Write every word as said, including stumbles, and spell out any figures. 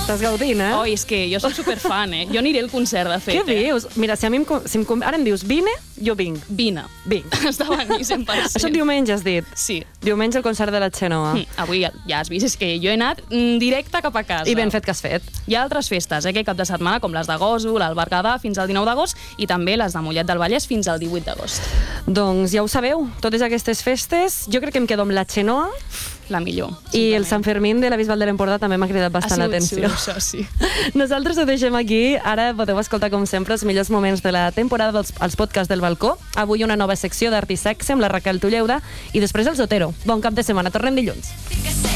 Estàs gaudint, eh? Oh, és que jo soc superfan, eh? Jo aniré al concert, de fet. Què dius? Mira, si a mi em, si em, ara em dius vine, jo vinc. Vine. Vinc. Està boníssim, per cent. Això diumenge has dit? Sí. Diumenge el concert de la Xenoa. Mm, avui ja, ja has vist, és que jo he anat mm, directe cap a casa. I ben fet que has fet. Hi ha altres festes, eh, aquest cap de setmana, com les de Gósol, el Berguedà, fins al dinou d'agost, i també les de Mollet del Vallès fins al divuit d'agost. Doncs ja ho sabeu, totes aquestes festes, jo crec que em quedo amb la Xenoa, la millor. I el Sant Fermín de la Bisbal de l'Empordà també m'ha cridat bastant l'atenció. Això, sí. Nosaltres ho deixem aquí. Ara podeu escoltar, com sempre, els millors moments de la temporada dels els podcasts del balcó. Avui una nova secció d'Art i Sexe amb la Raquel Tulleuda i després el Zotero. Bon cap de setmana. Tornem dilluns.